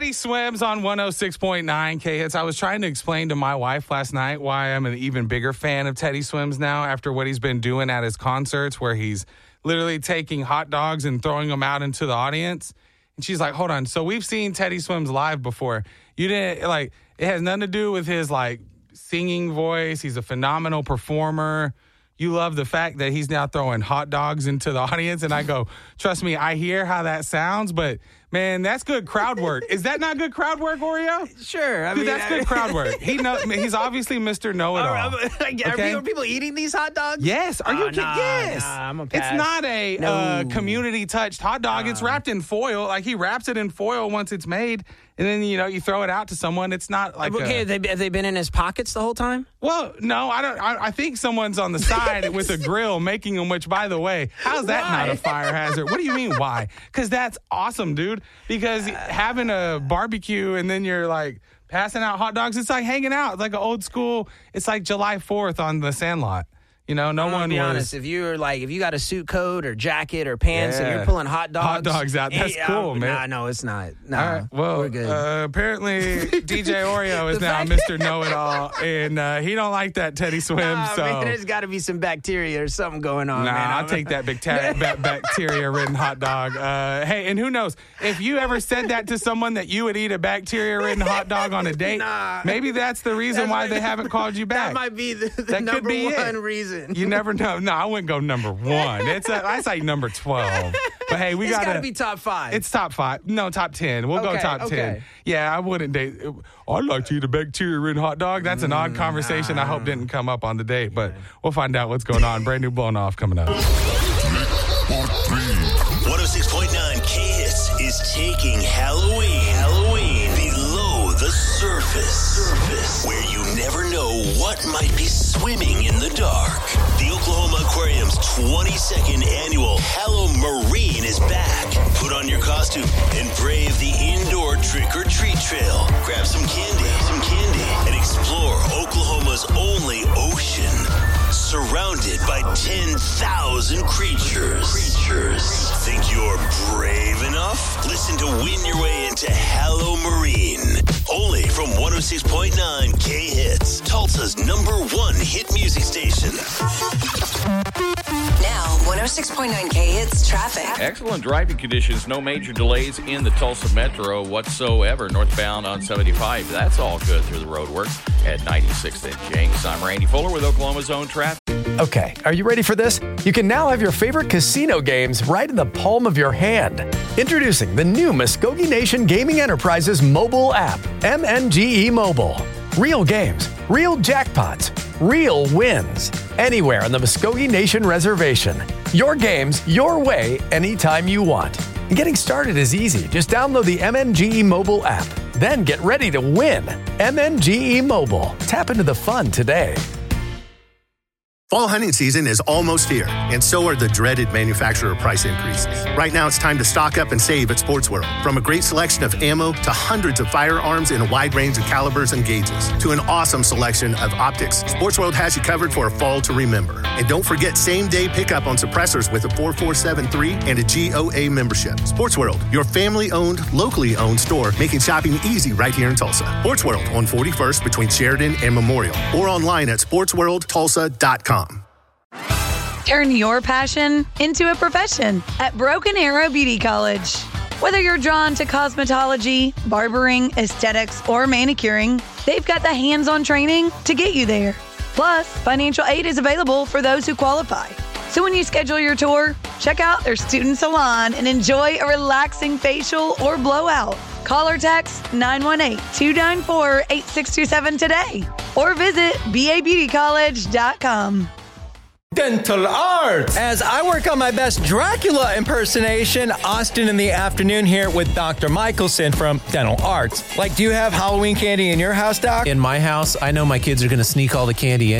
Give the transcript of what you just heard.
Teddy Swims on 106.9 K-Hits. I was trying to explain to my wife last night why I'm an even bigger fan of Teddy Swims now after what he's been doing at his concerts where he's literally taking hot dogs and throwing them out into the audience. And she's like, hold on. So we've seen Teddy Swims live before. You didn't, like, it has nothing to do with his, like, singing voice. He's a phenomenal performer. You love the fact that he's now throwing hot dogs into the audience. And I go, trust me, I hear how that sounds, but man, that's good crowd work. Is that not good crowd work, Oreo? Sure. Dude, that's good crowd work. He's obviously Mr. Know-It-All. Are people eating these hot dogs? Yes. Are you kidding? Yes. Nah, I'm a pass. It's not a community-touched hot dog. It's wrapped in foil. Like, he wraps it in foil once it's made, and then, you throw it out to someone. It's not like have they been in his pockets the whole time? Well, no, I don't. I think someone's on the side with a grill making them, which, by the way, how's that not a fire hazard? What do you mean, why? Because that's awesome, dude. Because having a barbecue and then you're, like, passing out hot dogs, it's like hanging out. It's like an old school, it's like July 4th on the Sandlot. No one was. Honest, if you got a suit coat or jacket or pants and you're pulling hot dogs out, that's cool, man. No, it's not. No, all right, well, we're good. Apparently, DJ Oreo is now Mr. Know-It-All, and he don't like that Teddy Swim. Man, So there's got to be some bacteria or something going on. Nah, man. I'll take that bacteria-ridden hot dog. Hey, and who knows? If you ever said that to someone that you would eat a bacteria-ridden hot dog on a date, maybe that's the reason why they haven't called you back. That might be the that number could be one it. reason. You never know. No, I wouldn't go number 1. I say number 12. But hey, It's got to be top 5. It's top 5. No, top 10. We'll go top 10. Yeah, I wouldn't date. I'd like to eat a bacteria-ridden hot dog. That's an odd conversation I hope didn't come up on the date, but we'll find out what's going on. Brand new Blown Off coming up. 106.9 K-Hits is taking Halloween below the surface, where you never know what might be swimming in the dark. The Oklahoma Aquarium's 22nd annual Halloween is back. Put on your costume and brave the indoor trick-or-treat trail. Grab some candy, and explore Oklahoma's only ocean, surrounded by 10,000 creatures. Think you're brave enough? Listen to win your way into Halloween. Only from 106.9 K-Hits, Tulsa's #1 hit music station. Now, 106.9 K-Hits traffic. Excellent driving conditions. No major delays in the Tulsa Metro whatsoever. Northbound on 75. That's all good through the roadworks at 96th and Jenks. I'm Randy Fuller with Oklahoma's Own Traffic. Okay, are you ready for this? You can now have your favorite casino games right in the palm of your hand. Introducing the new Muskogee Nation Gaming Enterprises mobile app, MNGE Mobile. Real games, real jackpots, real wins. Anywhere on the Muskogee Nation Reservation. Your games, your way, anytime you want. And getting started is easy. Just download the MNGE Mobile app. Then get ready to win. MNGE Mobile. Tap into the fun today. Fall hunting season is almost here, and so are the dreaded manufacturer price increases. Right now, it's time to stock up and save at Sports World. From a great selection of ammo to hundreds of firearms in a wide range of calibers and gauges to an awesome selection of optics, Sports World has you covered for a fall to remember. And don't forget same-day pickup on suppressors with a 4473 and a GOA membership. Sports World, your family-owned, locally owned store, making shopping easy right here in Tulsa. Sports World on 41st between Sheridan and Memorial, or online at sportsworldtulsa.com. Turn your passion into a profession at Broken Arrow Beauty College. Whether you're drawn to cosmetology, barbering, aesthetics, or manicuring, they've got the hands-on training to get you there. Plus, financial aid is available for those who qualify. So when you schedule your tour, check out their student salon and enjoy a relaxing facial or blowout. Call or text 918-294-8627 today or visit babeautycollege.com. Dental Art. As I work on my best Dracula impersonation, Austin in the afternoon here with Dr. Michelson from Dental Arts. Like, do you have Halloween candy in your house, Doc? In my house, I know my kids are going to sneak all the candy in.